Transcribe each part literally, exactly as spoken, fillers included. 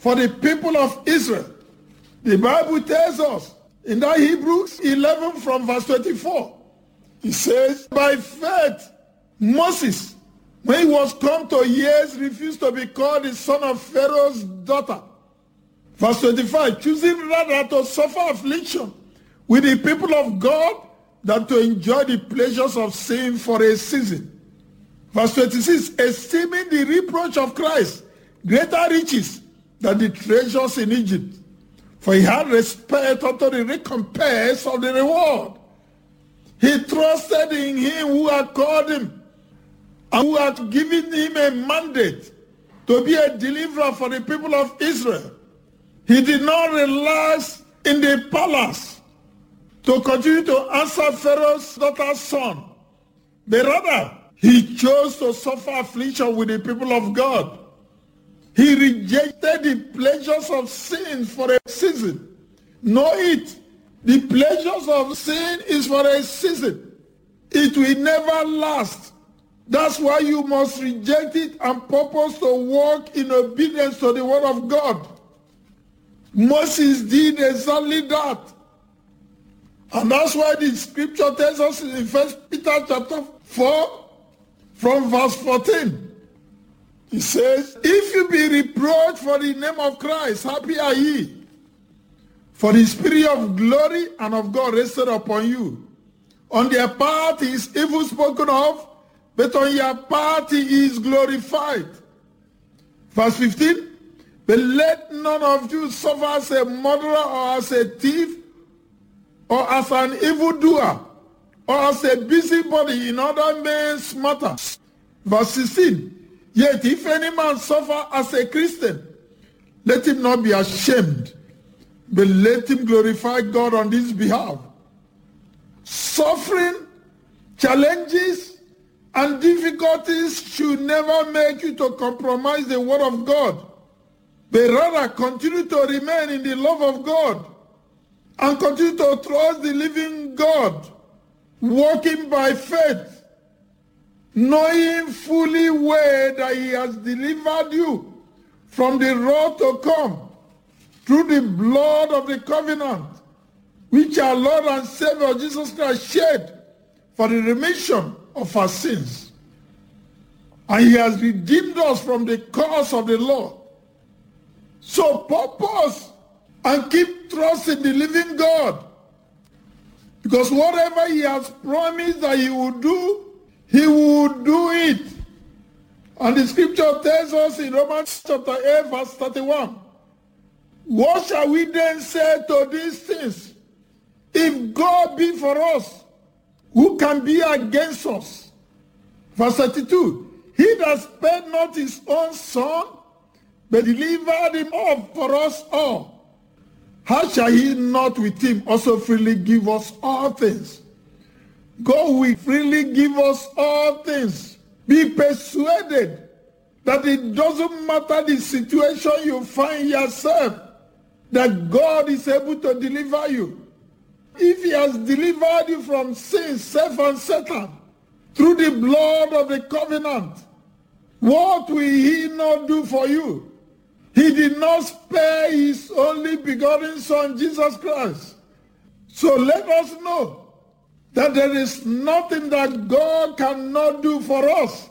for the people of Israel. The Bible tells us in that Hebrews eleven from verse twenty-four, it says, by faith, Moses, when he was come to years, refused to be called the son of Pharaoh's daughter. Verse twenty-five, choosing rather to suffer affliction with the people of God than to enjoy the pleasures of sin for a season. Verse twenty-six, esteeming the reproach of Christ greater riches than the treasures in Egypt, for he had respect unto the recompense of the reward. He trusted in him who had called him and who had given him a mandate to be a deliverer for the people of Israel. He did not relax in the palace to continue to answer Pharaoh's daughter's son, but rather he chose to suffer affliction with the people of God. He rejected the pleasures of sin for a season. Know it. The pleasures of sin is for a season. It will never last. That's why you must reject it and purpose to walk in obedience to the word of God. Moses did exactly that. And that's why the scripture tells us in First Peter chapter four, from verse fourteen. It says, if you be reproached for the name of Christ, happy are ye. For the spirit of glory and of God rested upon you. On their part he is evil spoken of, but on your part he is glorified. Verse fifteen, but let none of you suffer as a murderer or as a thief or as an evildoer or as a busybody in other men's matters. Verse sixteen, yet if any man suffer as a Christian, let him not be ashamed, but let him glorify God on his behalf. Suffering, challenges, and difficulties should never make you to compromise the word of God, but rather continue to remain in the love of God and continue to trust the living God, walking by faith, knowing fully well that he has delivered you from the wrath to come through the blood of the covenant, which our Lord and Savior Jesus Christ shed for the remission of our sins. And he has redeemed us from the curse of the law. So purpose and keep trusting the living God, because whatever he has promised that he will do, he will do it. And the scripture tells us in Romans chapter eight, verse thirty-one, what shall we then say to these things? If God be for us, who can be against us? Verse thirty-two, he that spared not his own son, but delivered him up for us all, how shall he not with him also freely give us all things? God will freely give us all things. Be persuaded that it doesn't matter the situation you find yourself, that God is able to deliver you. If he has delivered you from sin, self, and Satan through the blood of the covenant, what will he not do for you? He did not spare his only begotten Son, Jesus Christ. So let us know that there is nothing that God cannot do for us.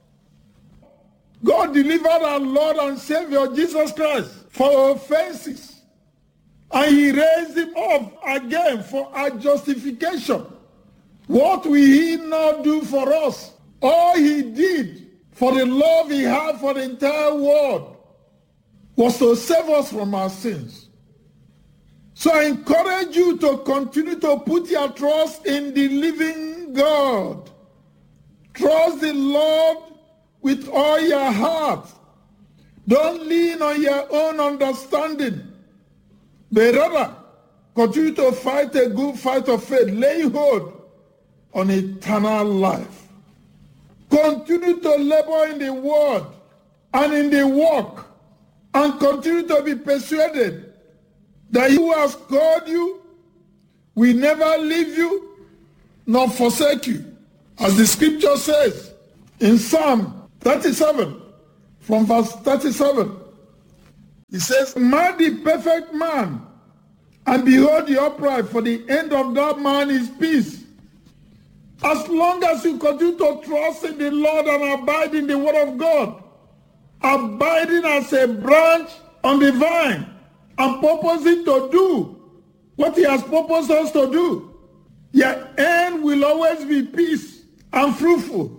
God delivered our Lord and Savior, Jesus Christ, for offenses. And he raised him up again for our justification. What will he not do for us? All he did for the love he had for the entire world was to save us from our sins. So I encourage you to continue to put your trust in the living God. Trust the Lord with all your heart. Don't lean on your own understanding, but rather continue to fight a good fight of faith, laying hold on eternal life. Continue to labor in the word and in the work, and continue to be persuaded that he who has called you will never leave you nor forsake you. As the scripture says in Psalm thirty-seven, from verse thirty-seven, He says, mark the perfect man, and behold the upright, for the end of that man is peace. As long as you continue to trust in the Lord and abide in the word of God, abiding as a branch on the vine, and purposing to do what he has purposed us to do, your end will always be peace and fruitful.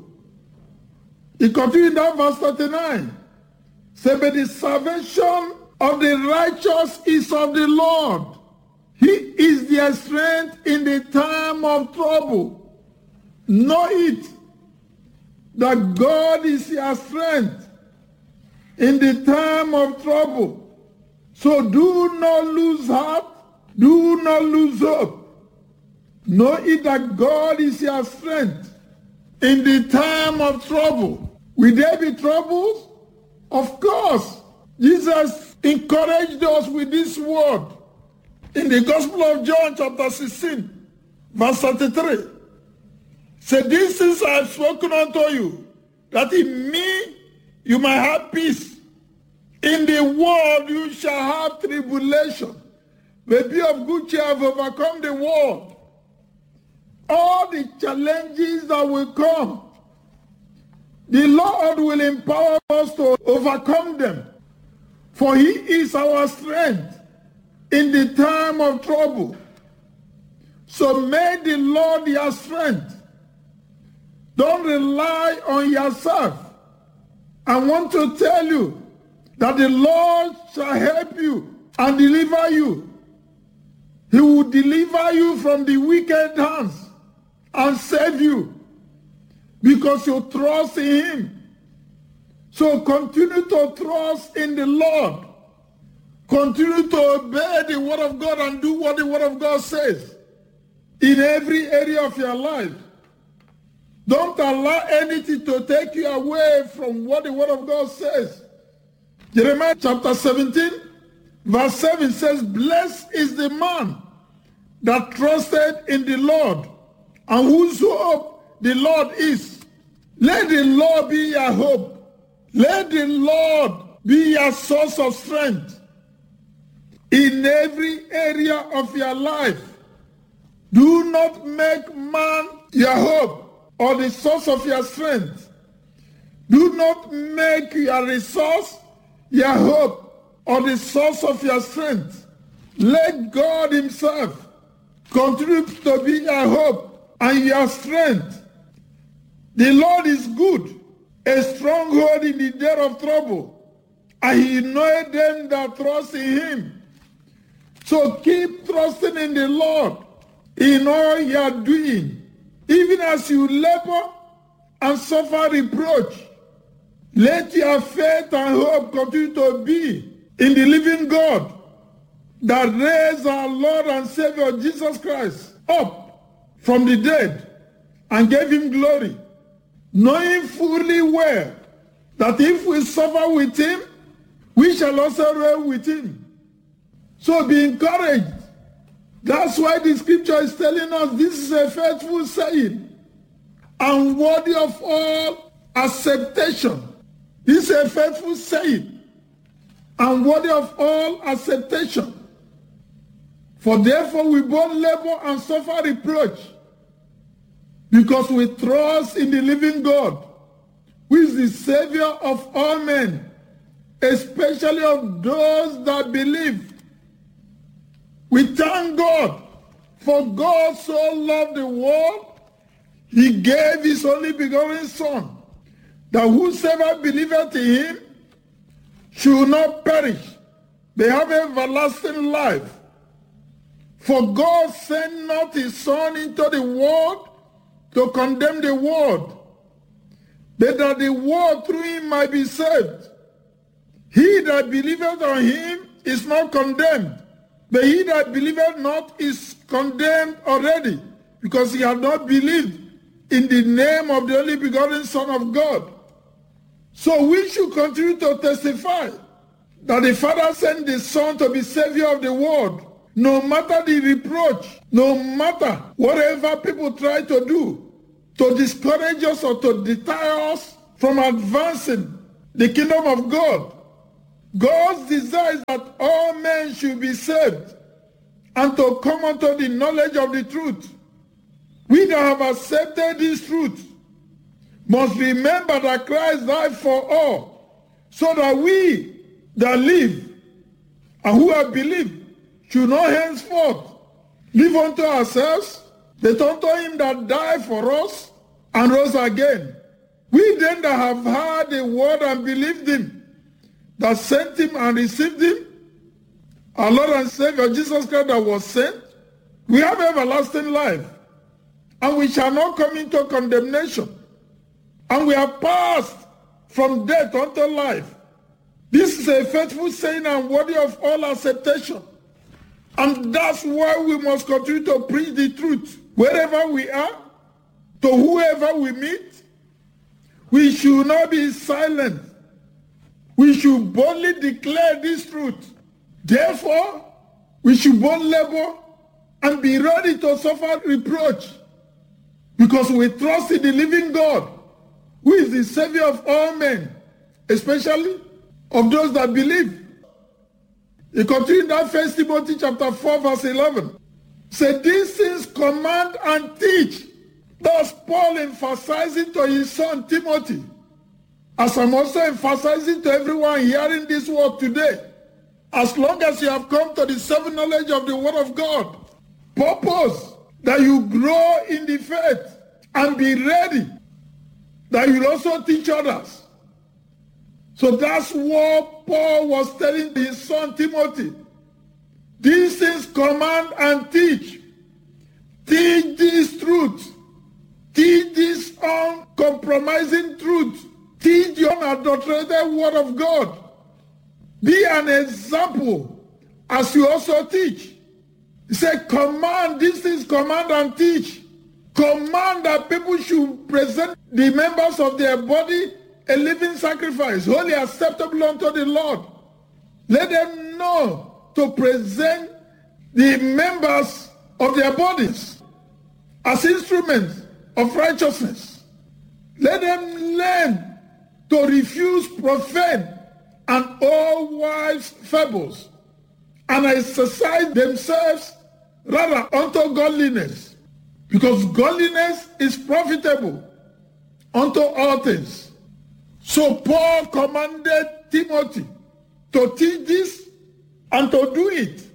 He continued down verse thirty-nine. Say, but the salvation of the righteous is of the Lord. He is their strength in the time of trouble. Know it, that God is your strength in the time of trouble. So do not lose heart, do not lose hope. Know it that God is your strength in the time of trouble. Will there be troubles? Of course. Jesus encouraged us with this word in the Gospel of John chapter sixteen, verse thirty-three. Say, these things I have spoken unto you, that in me you might have peace. In the world you shall have tribulation. But be of good cheer, have overcome the world. All the challenges that will come, the Lord will empower us to overcome them. For he is our strength in the time of trouble. So may the Lord your strength. Don't rely on yourself. I want to tell you that the Lord shall help you and deliver you. He will deliver you from the wicked hands and save you because you trust in him. So continue to trust in the Lord. Continue to obey the word of God and do what the word of God says in every area of your life. Don't allow anything to take you away from what the word of God says. Jeremiah chapter seventeen, verse seven says, blessed is the man that trusted in the Lord, and whose hope the Lord is. Let the Lord be your hope. Let the Lord be your source of strength in every area of your life. Do not make man your hope or the source of your strength. Do not make your resource your hope or the source of your strength. Let God himself continue to be your hope and your strength. The Lord is good, a stronghold in the day of trouble, and he knoweth them that trust in him. So keep trusting in the Lord in all you are doing, even as you labor and suffer reproach. Let your faith and hope continue to be in the living God that raised our Lord and Savior Jesus Christ up from the dead and gave him glory, knowing fully well that if we suffer with him, we shall also reign with him. So be encouraged. That's why the scripture is telling us this is a faithful saying and worthy of all acceptation. This is a faithful saying and worthy of all acceptation. For therefore we both labor and suffer reproach, because we trust in the living God, who is the Savior of all men, especially of those that believe. We thank God, for God so loved the world, he gave his only begotten Son, that whosoever believeth in him should not perish, but have everlasting life. For God sent not his Son into the world to condemn the world, but that the world through him might be saved. He that believeth on him is not condemned, but he that believeth not is condemned already, because he had not believed in the name of the only begotten Son of God. So we should continue to testify that the Father sent the Son to be Savior of the world, no matter the reproach, no matter whatever people try to do to discourage us or to deter us from advancing the kingdom of God. God's desire is that should be saved and to come unto the knowledge of the truth. We that have accepted this truth must remember that Christ died for all, so that we that live and who have believed should not henceforth live unto ourselves, but unto him that died for us and rose again. We then that have heard the word and believed him, that sent him and received him, our Lord and Savior Jesus Christ that was sent, we have everlasting life, and we shall not come into condemnation, and we are passed from death unto life. This is a faithful saying and worthy of all acceptation. And that's why we must continue to preach the truth wherever we are, to whoever we meet. We should not be silent. We should boldly declare this truth. Therefore, we should both labor and be ready to suffer reproach, because we trust in the living God, who is the Savior of all men, especially of those that believe. He continued that First Timothy chapter four, verse eleven. Say, these things command and teach. Thus Paul emphasizing to his son Timothy, as I'm also emphasizing to everyone hearing this word today. As long as you have come to the saving knowledge of the word of God, purpose that you grow in the faith and be ready, that you'll also teach others. So that's what Paul was telling his son Timothy. These things command and teach. Teach this truth. Teach this uncompromising truth. Teach the unadulterated word of God. Be an example as you also teach. He said, command, these things command and teach. Command that people should present the members of their body a living sacrifice, wholly acceptable unto the Lord. Let them know to present the members of their bodies as instruments of righteousness. Let them learn to refuse profane and all wise fables, and exercise themselves rather unto godliness, because godliness is profitable unto all things. So Paul commanded Timothy to teach this and to do it.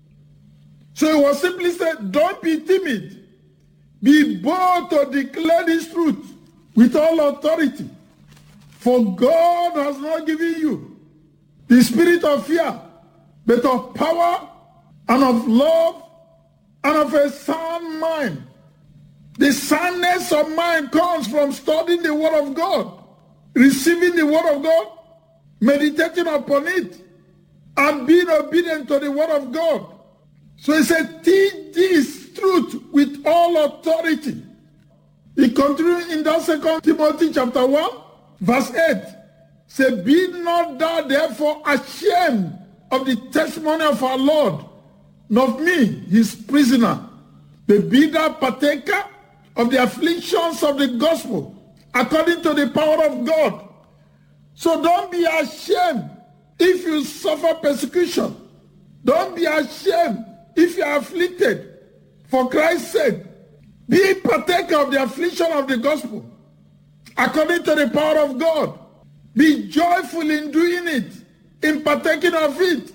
So he was simply said, don't be timid. Be bold to declare this truth with all authority. For God has not given you the spirit of fear, but of power and of love and of a sound mind. The soundness of mind comes from studying the word of God, receiving the word of God, meditating upon it, and being obedient to the word of God. So he said, teach this truth with all authority. He continued in that Second Timothy chapter one, verse eight. Say, be not thou therefore ashamed of the testimony of our Lord, nor of me, his prisoner, but be thou partaker of the afflictions of the gospel, according to the power of God. So don't be ashamed if you suffer persecution. Don't be ashamed if you are afflicted for Christ's sake. Be partaker of the affliction of the gospel, according to the power of God. Be joyful in doing it, in partaking of it.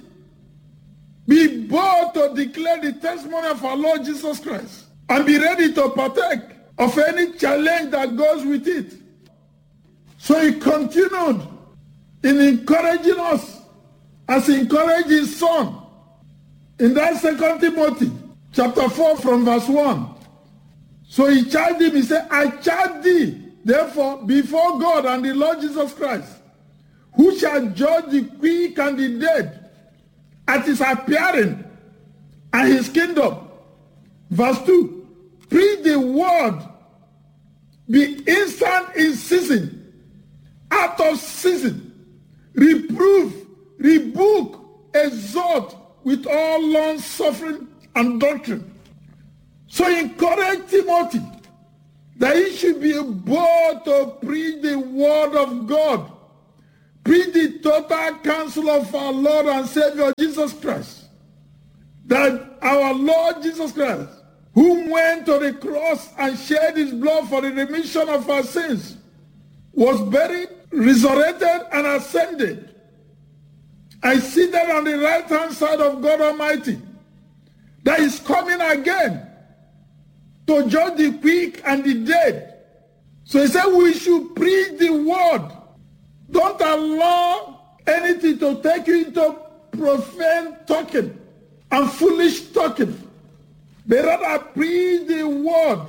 Be bold to declare the testimony of our Lord Jesus Christ, and be ready to partake of any challenge that goes with it. So he continued in encouraging us as he encouraged his son in that Second Timothy chapter four from verse one. So he charged him, he said, I charge thee therefore before God and the Lord Jesus Christ, who shall judge the quick and the dead at his appearing and his kingdom. Verse two, preach the word, be instant in season, out of season, reprove, rebuke, exhort with all long suffering and doctrine. So encourage Timothy that he should be bold to preach the word of God, preach the total counsel of our Lord and Savior Jesus Christ. that our Lord Jesus Christ, who went to the cross and shed his blood for the remission of our sins, was buried, resurrected, and ascended, and seated on the right-hand side of God Almighty, that is coming again to judge the quick and the dead. So he said we should preach the word. Don't allow anything to take you into profane talking and foolish talking. But rather preach the word.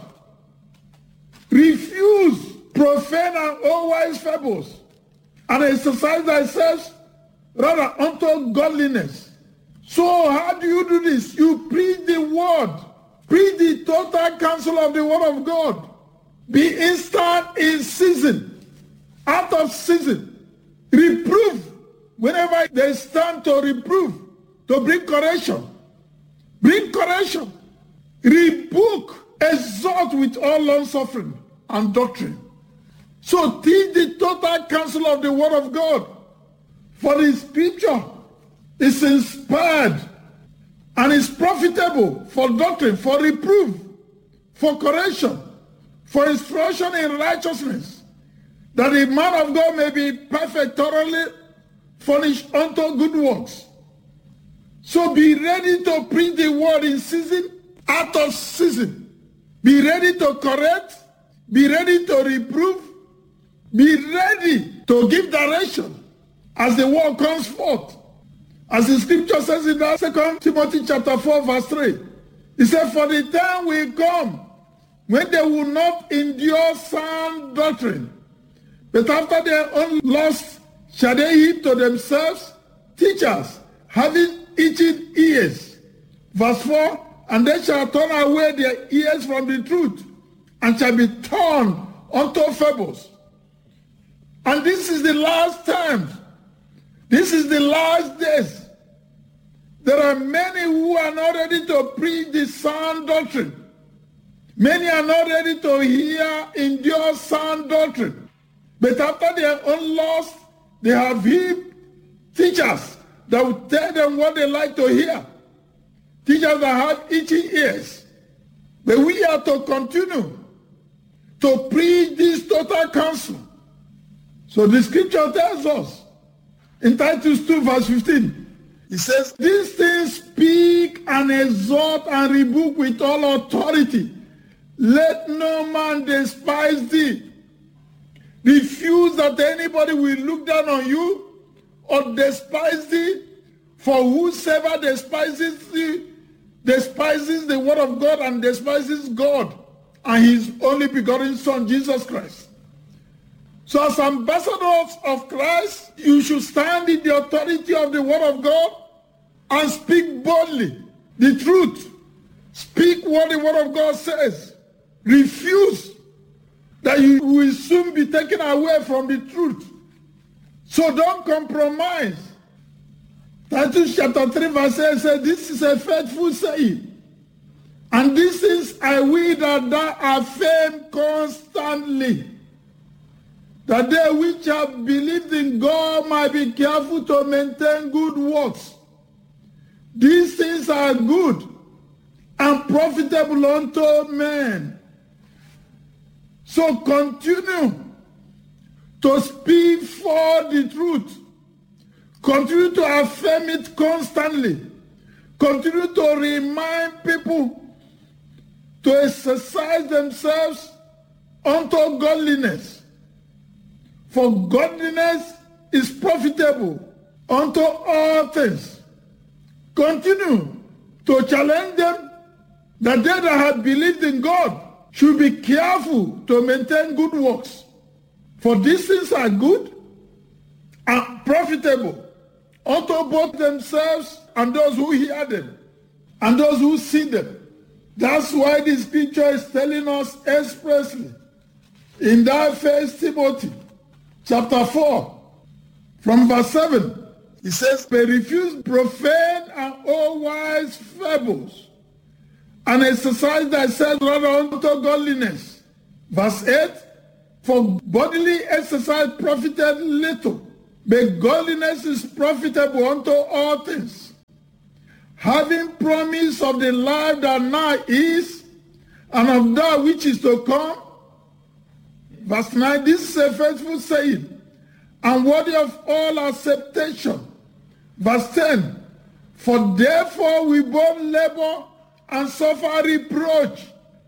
Refuse profane and unwise fables, and exercise thyself rather unto godliness. So how do you do this? You preach the word. Preach the total counsel of the word of God. Be instant in season, out of season. Reprove whenever they stand to reprove, to bring correction. Bring correction. Rebuke, exhort with all long-suffering and doctrine. So teach the total counsel of the word of God. For the scripture is inspired and is profitable for doctrine, for reproof, for correction, for instruction in righteousness, that the man of God may be perfect, thoroughly furnished unto good works. So be ready to preach the word in season, out of season. Be ready to correct, be ready to reprove, be ready to give direction as the word comes forth. As the scripture says in that Second Timothy chapter four, verse three, it said, for the time will come when they will not endure sound doctrine, but after their own lust shall they heap to themselves teachers, having itching ears. Verse four, and they shall turn away their ears from the truth, and shall be turned unto fables. And this is the last time. This is the last days. There are many who are not ready to preach the sound doctrine. Many are not ready to hear, endure sound doctrine. But after their own lust, they have heaped teachers that will tell them what they like to hear. Teachers that have itchy ears. But we are to continue to preach this total counsel. So the scripture tells us in Titus two verse fifteen, it says, these things speak and exhort and rebuke with all authority. Let no man despise thee. Refuse that anybody will look down on you or despise thee. For whosoever despises thee despises the word of God and despises God and his only begotten Son, Jesus Christ. So as ambassadors of Christ, you should stand in the authority of the word of God and speak boldly the truth. Speak what the word of God says. Refuse that you will soon be taken away from the truth. So don't compromise. Titus chapter three verse eight says, this is a faithful saying, and this is I will that thou affirm constantly, that they which have believed in God might be careful to maintain good works. These things are good and profitable unto men. So continue to speak for the truth. Continue to affirm it constantly. Continue to remind people to exercise themselves unto godliness. For godliness is profitable unto all things. Continue to challenge them that they that have believed in God should be careful to maintain good works. For these things are good and profitable unto both themselves and those who hear them and those who see them. That's why the scripture is telling us expressly in that First Timothy chapter four from verse seven. It says, they refuse profane and unwise fables, and exercise thyself rather unto godliness. Verse eight, for bodily exercise profited little, but godliness is profitable unto all things, having promise of the life that now is, and of that which is to come. Verse nine, this is a faithful saying, and worthy of all acceptation. Verse ten, for therefore we both labor and suffer reproach,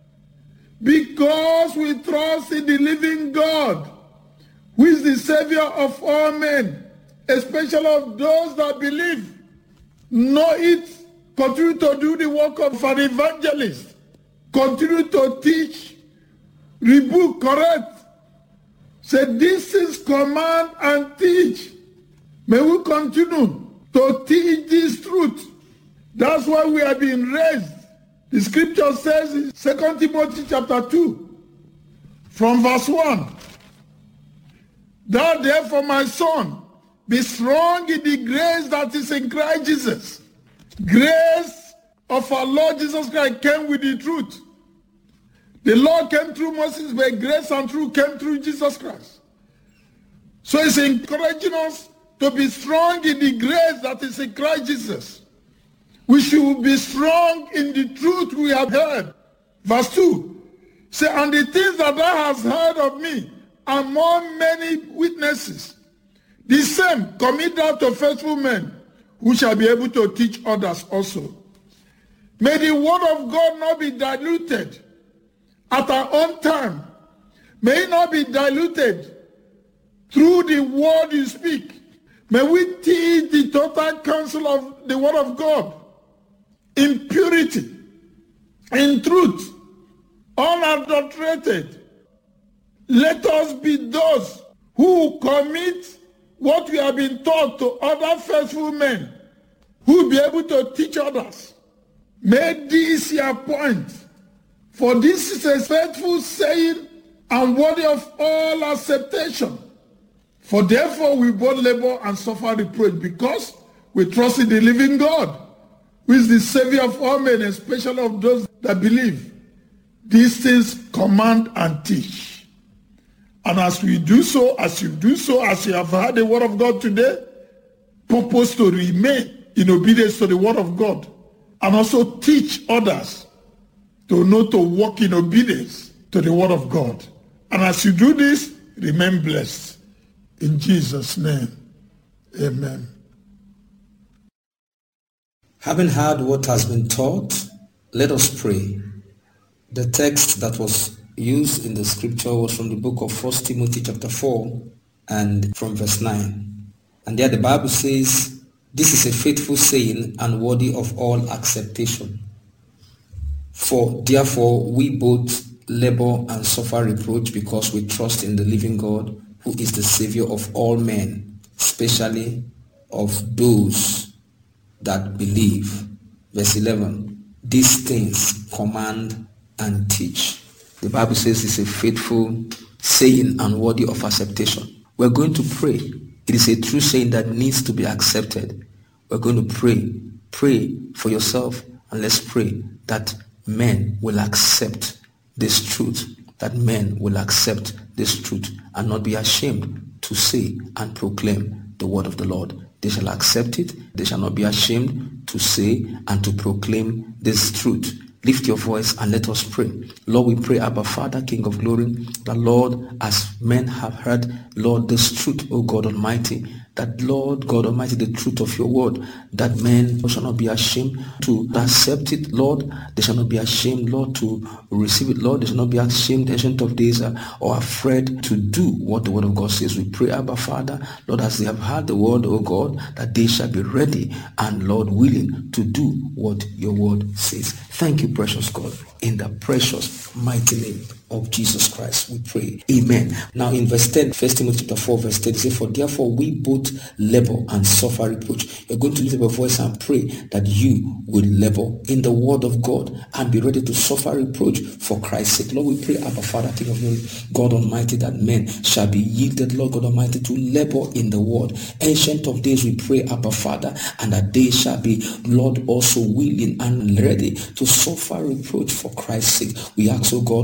because we trust in the living God, who is the Savior of all men, especially of those that believe. Know it, continue to do the work of an evangelist, continue to teach, rebuke, correct. Say, this is command and teach. May we continue to teach this truth. That's why we have been raised. The scripture says in Second Timothy chapter two, from verse one, thou therefore, my son, be strong in the grace that is in Christ Jesus. Grace of our Lord Jesus Christ came with the truth. The law came through Moses, but grace and truth came through Jesus Christ. So it's encouraging us to be strong in the grace that is in Christ Jesus. We should be strong in the truth we have heard. Verse two, say, and the things that thou hast heard of me among many witnesses, the same commit thou to faithful men, who shall be able to teach others also. May the word of God not be diluted at our own time. May it not be diluted through the word you speak. May we teach the total counsel of the word of God in purity, in truth, unadulterated. Let us be those who commit what we have been taught to other faithful men who will be able to teach others. May this your point, for this is a faithful saying and worthy of all acceptation. For therefore we both labor and suffer reproach, because we trust in the living God, who is the Savior of all men, especially of those that believe. These things command and teach. And as we do so, as you do so, as you have heard the word of God today, purpose to remain in obedience to the word of God, and also teach others to know to walk in obedience to the word of God. And as you do this, remain blessed. In Jesus' name, amen. Having heard what has been taught, let us pray. The text that was used in the scripture was from the book of First Timothy chapter four and from verse nine. And there the Bible says, this is a faithful saying and worthy of all acceptation. For therefore we both labor and suffer reproach, because we trust in the living God, who is the Savior of all men, especially of those that believe. Verse eleven, these things command and teach. The Bible says it's a faithful saying and worthy of acceptation. We're going to pray. It is a true saying that needs to be accepted. We're going to pray. Pray for yourself, and let's pray that men will accept this truth, that men will accept this truth and not be ashamed to say and proclaim the word of the Lord. They shall accept it. They shall not be ashamed to say and to proclaim this truth. Lift your voice and let us pray. Lord, we pray, Abba Father, King of glory, that Lord, as men have heard, Lord, this truth, O God Almighty, that Lord God Almighty, the truth of your word, that men shall not be ashamed to accept it, Lord. They shall not be ashamed, Lord, to receive it, Lord. They shall not be ashamed, ancient of days, uh, or afraid to do what the word of God says. We pray, Abba Father, Lord, as they have heard the word, O God, that they shall be ready and, Lord, willing to do what your word says. Thank you, precious God. In the precious, mighty name of Jesus Christ, we pray. Amen. Now in verse ten, First Timothy chapter four, verse ten, it says, for therefore we both labor and suffer reproach. You're going to lift up your voice and pray that you will labor in the word of God and be ready to suffer reproach for Christ's sake. Lord, we pray, Abba Father, King of glory, God Almighty, that men shall be yielded, Lord God Almighty, to labor in the word. Ancient of days, we pray, Abba Father, and that they shall be, Lord, also willing and ready to suffer reproach for Christ's sake. We ask, O God Almighty,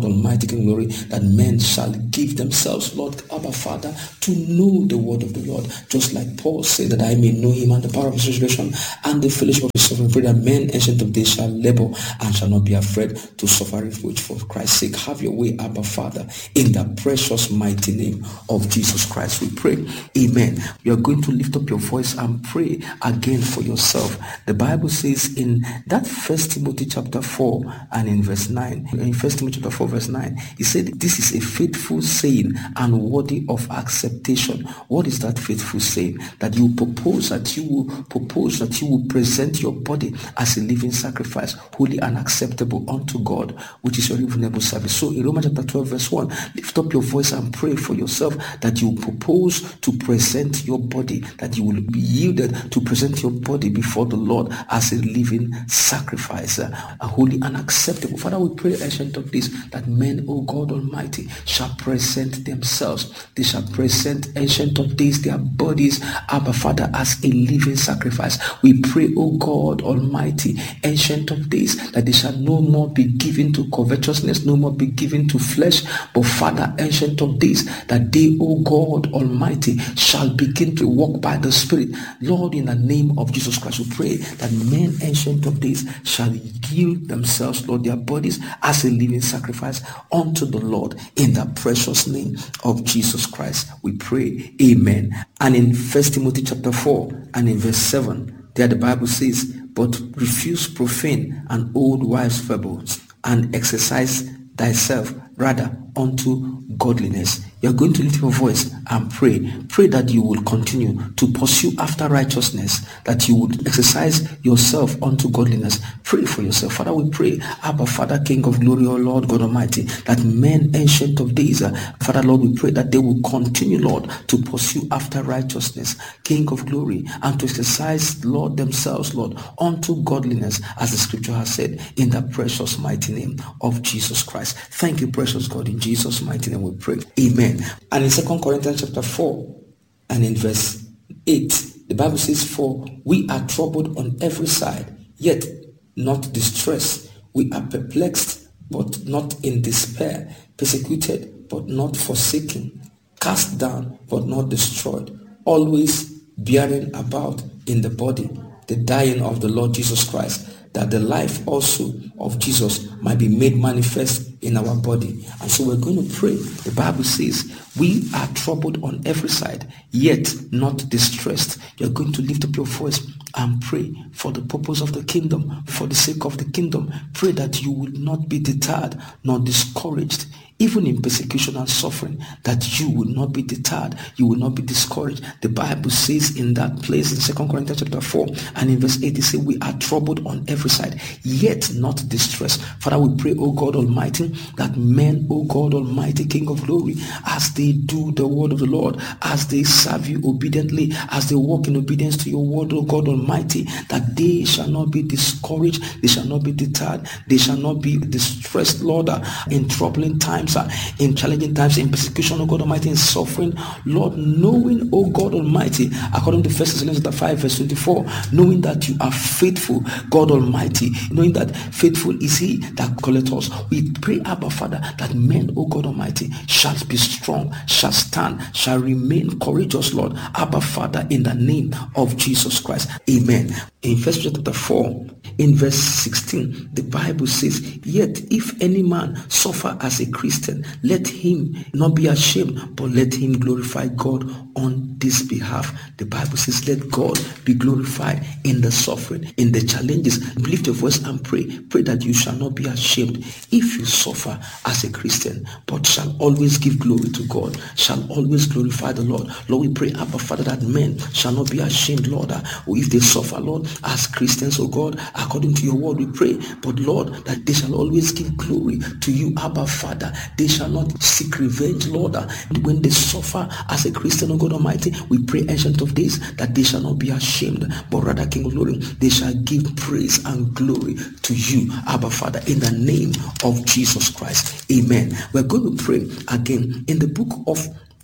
King Glory, that men shall give themselves, Lord, Abba Father, to know the word of the Lord. Just like Paul said, that I may know him and the power of his resurrection and the fellowship of his suffering, pray that men ancient of days shall labor and shall not be afraid to suffer reproach for Christ's sake. Have your way, Abba Father, in the precious mighty name of Jesus Christ we pray. Amen. You are going to lift up your voice and pray again for yourself. The Bible says in that First Timothy chapter four and in verse nine, in First Timothy chapter four verse nine, he said, this is a faithful saying and worthy of acceptation. What is that faithful saying? That you propose that you will propose that you will present your body as a living sacrifice, holy and acceptable unto God, which is your reasonable service. So in Romans chapter twelve verse one, lift up your voice and pray for yourself that you propose to present your body, that you will be yielded to present your body before the Lord as a living sacrifice, a holy and acceptable. Father, we pray, ancient of this, that men, O God Almighty, shall present themselves. They shall present, ancient of days, their bodies, Abba Father, as a living sacrifice. We pray, O God Almighty, ancient of days, that they shall no more be given to covetousness, no more be given to flesh, but Father, ancient of days, that they, O God Almighty, shall begin to walk by the Spirit. Lord, in the name of Jesus Christ, we pray that men, ancient of days, shall yield themselves, Lord, their bodies as a living sacrifice unto the Lord, in the precious name of Jesus Christ we pray. Amen. And in First Timothy chapter four and in verse seven, there the Bible says, but refuse profane and old wives' fables, and exercise thyself rather unto godliness. You're going to lift your voice and pray. Pray that you will continue to pursue after righteousness, that you would exercise yourself unto godliness. Pray for yourself. Father, we pray, Abba Father, King of glory, O Lord God Almighty, that men, ancient of days, uh, Father, Lord, we pray that they will continue, Lord, to pursue after righteousness, King of glory, and to exercise, Lord, themselves, Lord, unto godliness, as the scripture has said, in the precious mighty name of Jesus Christ. Thank you, precious God. In Jesus' mighty name we pray. Amen. And in Second Corinthians chapter four and in verse eight, the Bible says, for we are troubled on every side, yet not distressed. We are perplexed, but not in despair. Persecuted, but not forsaken. Cast down, but not destroyed. Always bearing about in the body the dying of the Lord Jesus Christ, that the life also of Jesus might be made manifest in our body. And so we're going to pray. The Bible says, we are troubled on every side, yet not distressed. You're going to lift up your voice and pray for the purpose of the kingdom, for the sake of the kingdom. Pray that you will not be deterred nor discouraged, even in persecution and suffering, that you will not be deterred, you will not be discouraged. The Bible says in that place in Second Corinthians chapter four and in verse eight, it says, we are troubled on every side, yet not distressed. Father, we pray, O God Almighty, that men, O God Almighty, King of glory, as they do the word of the Lord, as they serve you obediently, as they walk in obedience to your word, O God Almighty, that they shall not be discouraged, they shall not be deterred, they shall not be distressed, Lord, in troubling times, in challenging times, in persecution, O God Almighty, in suffering, Lord, knowing, O God Almighty, according to First Thessalonians five verse twenty-four, knowing that you are faithful, God Almighty, knowing that faithful is he that calleth us. We pray, Abba Father, that men, O God Almighty, shall be strong, shall stand, shall remain courageous, Lord, Abba Father, in the name of Jesus Christ. Amen. In First Peter chapter four, in verse sixteen, the Bible says, yet if any man suffer as a Christian, let him not be ashamed, but let him glorify God on this behalf. The Bible says, let God be glorified in the suffering, in the challenges. Lift your voice and pray. Pray that you shall not be ashamed if you suffer as a Christian, but shall always give glory to God, shall always glorify the Lord. Lord, we pray, Abba Father, that men shall not be ashamed, Lord, or if they suffer, Lord, as Christians, oh God, according to your word, we pray, but Lord, that they shall always give glory to you, Abba Father. They shall not seek revenge, Lord, when they suffer as a Christian, oh God Almighty. We pray, Ancient of Days, that they shall not be ashamed, but rather, King of Glory, they shall give praise and glory to you, Abba Father, in the name of Jesus Christ. Amen. We're going to pray again in the book of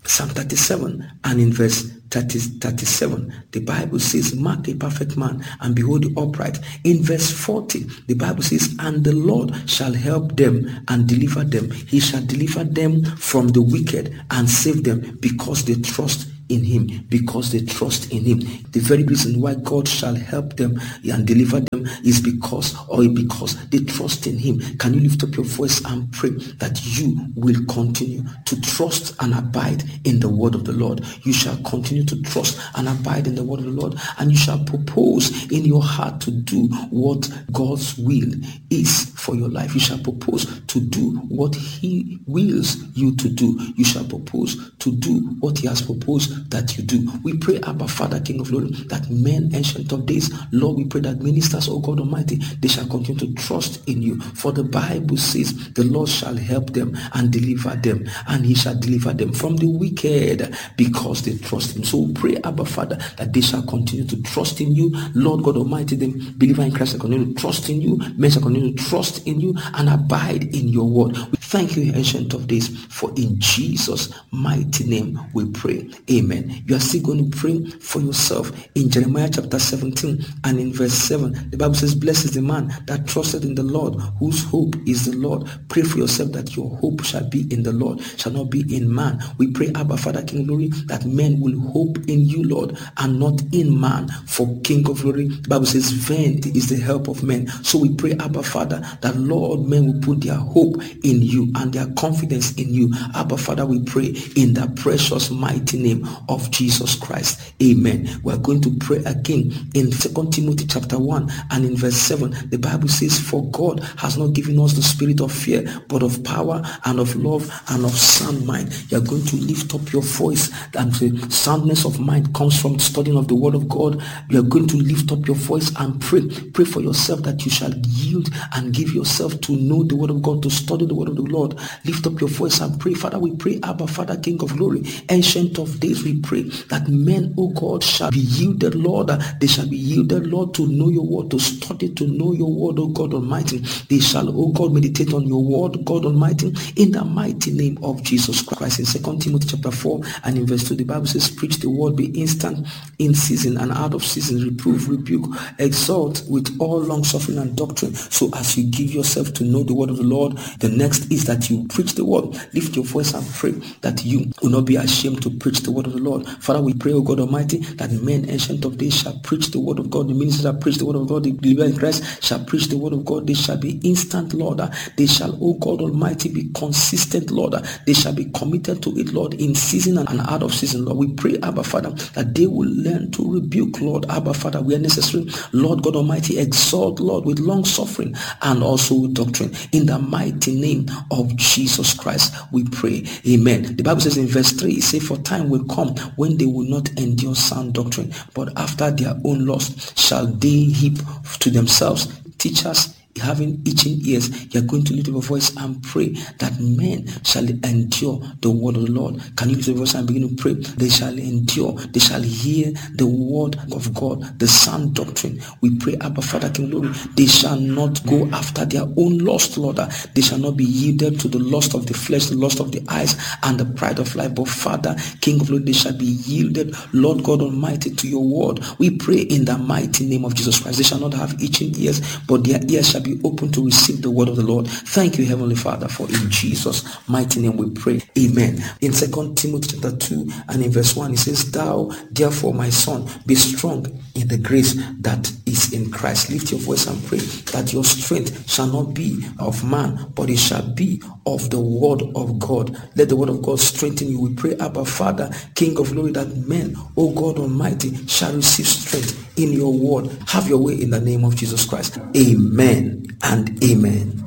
Psalm thirty-seven and in verse thirty, thirty-seven, the Bible says, mark a perfect man and behold the upright. In verse forty, the Bible says, and the Lord shall help them and deliver them. He shall deliver them from the wicked and save them because they trust in him, because they trust in him. The very reason why God shall help them and deliver them is because or because they trust in him. Can you lift up your voice and pray that you will continue to trust and abide in the word of the Lord? You shall continue to trust and abide in the word of the Lord, and you shall propose in your heart to do what God's will is for your life. You shall propose to do what he wills you to do. You shall propose to do what he has proposed that you do. We pray, Abba Father, King of glory, that men ancient of days, Lord, we pray that ministers, O God Almighty, they shall continue to trust in you. For the Bible says the Lord shall help them and deliver them, and he shall deliver them from the wicked because they trust him. So we pray, Abba Father, that they shall continue to trust in you. Lord God Almighty, the believer in Christ shall continue to trust in you. Men shall continue to trust in you and abide in your word. We thank you, ancient of days, for in Jesus' mighty name we pray. Amen. You are still going to pray for yourself. In Jeremiah chapter seventeen and in verse seven, the Bible says, blessed is the man that trusted in the Lord, whose hope is the Lord. Pray for yourself that your hope shall be in the Lord, shall not be in man. We pray, Abba Father, King of glory, that men will hope in you, Lord, and not in man. For King of glory, the Bible says, vain is the help of men. So we pray, Abba Father, that Lord, men will put their hope in you and their confidence in you. Abba Father, we pray in the precious mighty name of Jesus Christ. Amen. We are going to pray again in Second Timothy chapter one and in verse seven. The Bible says, for God has not given us the spirit of fear, but of power and of love and of sound mind. You are going to lift up your voice, and the soundness of mind comes from studying of the word of God. You are going to lift up your voice and pray. Pray for yourself that you shall yield and give yourself to know the word of God, to study the word of the Lord. Lift up your voice and pray. Father, we pray, Abba Father, King of glory, ancient of days, we pray that men, oh God, shall be yielded, Lord. They shall be yielded, Lord, to know your word, to study, to know your word, oh God Almighty. They shall, oh God, meditate on your word, God Almighty, in the mighty name of Jesus Christ. In Second Timothy chapter four and in verse two, the Bible says, preach the word, be instant in season and out of season, reprove, rebuke, exhort with all long suffering and doctrine. So as you give yourself to know the word of the Lord, the next is that you preach the word. Lift your voice and pray that you will not be ashamed to preach the word of the Lord. Father, we pray, O God Almighty, that men ancient of days shall preach the word of God. The ministers that preach the word of God, the believer in Christ shall preach the word of God. They shall be instant, Lord. They shall, O God Almighty, be consistent, Lord. They shall be committed to it, Lord, in season and out of season, Lord. We pray, Abba Father, that they will learn to rebuke, Lord. Abba Father, where necessary, Lord God Almighty, exhort, Lord, with long suffering and also with doctrine. In the mighty name of Jesus Christ, we pray. Amen. The Bible says in verse three, it says, for time will come when they will not endure sound doctrine, but after their own lust shall they heap to themselves teachers having itching ears. You are going to lift up your voice and pray that men shall endure the word of the Lord. Can you lift up your voice and begin to pray? They shall endure, they shall hear the word of God, the sound doctrine. We pray, Abba Father, King glory, they shall not go after their own lust, Lord. They shall not be yielded to the lust of the flesh, the lust of the eyes, and the pride of life. But Father, King of glory, they shall be yielded, Lord God Almighty, to your word. We pray in the mighty name of Jesus Christ. They shall not have itching ears, but their ears shall be be open to receive the word of the Lord. Thank you, Heavenly Father, for in Jesus' mighty name we pray. Amen. In Second Timothy chapter two and in verse one, it says, thou therefore, my son, be strong in the grace that is in Christ. Lift your voice and pray that your strength shall not be of man, but it shall be of the word of God. Let the word of God strengthen you. We pray, Abba Father, King of glory, that men, O God Almighty, shall receive strength in your word. Have your way in the name of Jesus Christ. Amen and amen.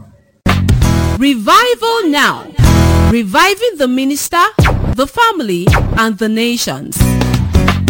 Revival now. Reviving the minister, the family, and the nations.